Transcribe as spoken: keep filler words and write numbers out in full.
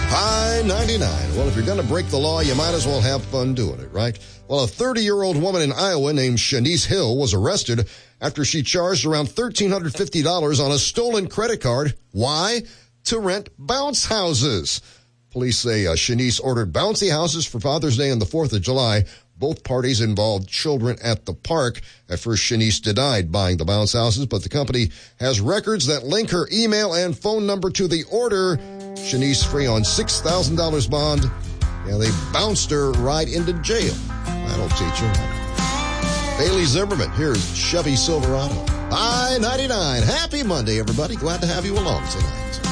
I ninety-nine. Well, if you're going to break the law, you might as well have fun doing it, right? Well, a thirty-year-old woman in Iowa named Shanice Hill was arrested after she charged around one thousand three hundred fifty dollars on a stolen credit card. Why? To rent bounce houses. Police say uh, Shanice ordered bouncy houses for Father's Day and the fourth of July. Both parties involved children at the park. At first, Shanice denied buying the bounce houses, but the company has records that link her email and phone number to the order. Shanice free on six thousand dollars bond. Yeah, they bounced her right into jail. That'll teach her. Bailey Zimmerman, here's Chevy Silverado. I ninety-nine. Happy Monday, everybody. Glad to have you along tonight.